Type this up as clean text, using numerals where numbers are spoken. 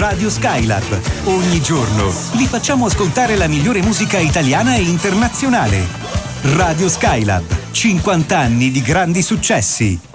Radio Skylab. Ogni giorno vi facciamo ascoltare la migliore musica italiana e internazionale. Radio Skylab, 50 anni di grandi successi.